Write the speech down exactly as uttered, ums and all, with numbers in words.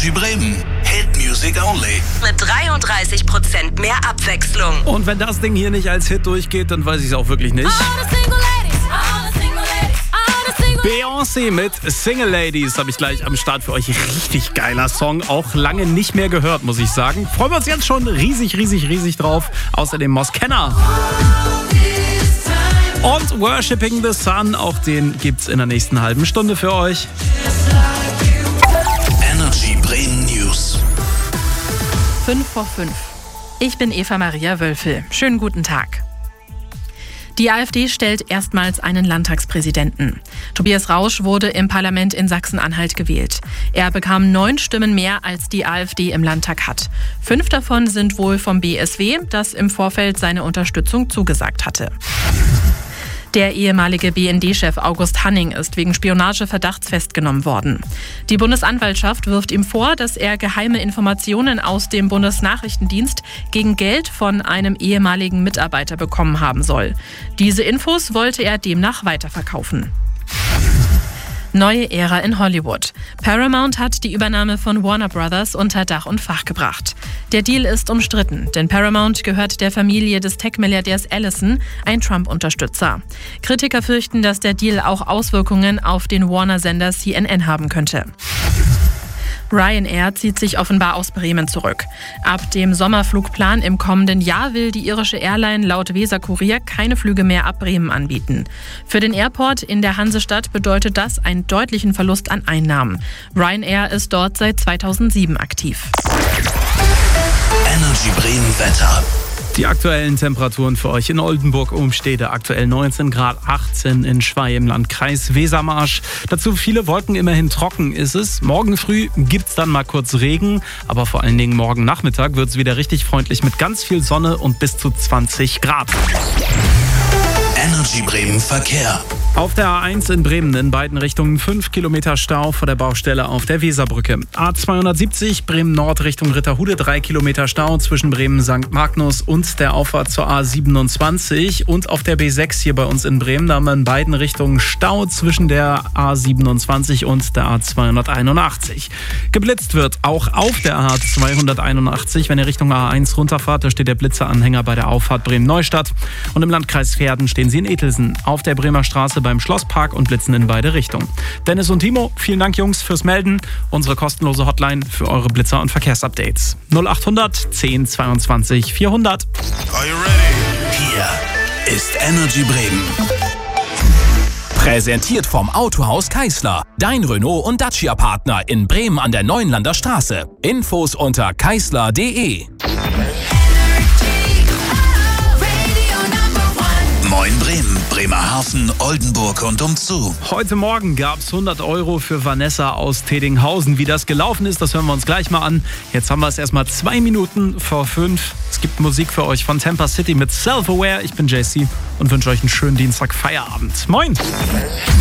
Energy Bremen. Hit Music Only. Mit dreiunddreißig Prozent mehr Abwechslung. Und wenn das Ding hier nicht als Hit durchgeht, dann weiß ich es auch wirklich nicht. Beyoncé mit Single Ladies habe ich gleich am Start für euch. Richtig geiler Song, auch lange nicht mehr gehört, muss ich sagen. Freuen wir uns jetzt schon riesig, riesig, riesig drauf. Außerdem Moskenna. Und Worshipping the Sun, auch den gibt's in der nächsten halben Stunde für euch. Energy Bremen News. fünf vor fünf. Ich bin Eva Maria Wölfel. Schönen guten Tag. Die AfD stellt erstmals einen Landtagspräsidenten. Tobias Rausch wurde im Parlament in Sachsen-Anhalt gewählt. Er bekam neun Stimmen mehr, als die AfD im Landtag hat. Fünf davon sind wohl vom B S W, das im Vorfeld seine Unterstützung zugesagt hatte. Der ehemalige B N D-Chef August Hanning ist wegen Spionageverdachts festgenommen worden. Die Bundesanwaltschaft wirft ihm vor, dass er geheime Informationen aus dem Bundesnachrichtendienst gegen Geld von einem ehemaligen Mitarbeiter bekommen haben soll. Diese Infos wollte er demnach weiterverkaufen. Neue Ära in Hollywood. Paramount hat die Übernahme von Warner Brothers unter Dach und Fach gebracht. Der Deal ist umstritten, denn Paramount gehört der Familie des Tech-Milliardärs Ellison, ein Trump-Unterstützer. Kritiker fürchten, dass der Deal auch Auswirkungen auf den Warner-Sender C N N haben könnte. Ryanair zieht sich offenbar aus Bremen zurück. Ab dem Sommerflugplan im kommenden Jahr will die irische Airline laut Weser Kurier keine Flüge mehr ab Bremen anbieten. Für den Airport in der Hansestadt bedeutet das einen deutlichen Verlust an Einnahmen. Ryanair ist dort seit zweitausendsieben aktiv. Energy Bremen Wetter. Die aktuellen Temperaturen für euch in Oldenburg-Umstede. Aktuell neunzehn Grad, achtzehn in Schwey im Landkreis Wesermarsch. Dazu viele Wolken, immerhin trocken ist es. Morgen früh gibt's dann mal kurz Regen, aber vor allen Dingen morgen Nachmittag wird's wieder richtig freundlich mit ganz viel Sonne und bis zu zwanzig Grad. Energy Bremen Verkehr. Auf der A eins in Bremen in beiden Richtungen fünf Kilometer Stau vor der Baustelle auf der Weserbrücke. A zweihundertsiebzig Bremen Nord Richtung Ritterhude, drei Kilometer Stau zwischen Bremen Sankt Magnus und der Auffahrt zur A siebenundzwanzig. Und auf der B sechs hier bei uns in Bremen, da haben wir in beiden Richtungen Stau zwischen der A siebenundzwanzig und der A zweihunderteinundachtzig. Geblitzt wird auch auf der A zweihunderteinundachtzig. Wenn ihr Richtung A eins runterfahrt, da steht der Blitzeranhänger bei der Auffahrt Bremen-Neustadt. Und im Landkreis Verden stehen sie in Etelsen auf der Bremer Straße beim Schlosspark und blitzen in beide Richtungen. Dennis und Timo, vielen Dank Jungs fürs Melden. Unsere kostenlose Hotline für eure Blitzer- und Verkehrsupdates. null achthundert zehn zweiundzwanzig vierhundert. Are you ready? Hier ist Energy Bremen. Präsentiert vom Autohaus Keisler. Dein Renault- und Dacia-Partner in Bremen an der Neuenlander Straße. Infos unter keisler punkt de. Moin Bremen, Bremerhaven, Oldenburg und umzu. Heute Morgen gab's hundert Euro für Vanessa aus Tedinghausen. Wie das gelaufen ist, das hören wir uns gleich mal an. Jetzt haben wir es erstmal zwei Minuten vor fünf. Es gibt Musik für euch von Tampa City mit Self-Aware. Ich bin J C und wünsche euch einen schönen Dienstag Feierabend. Moin!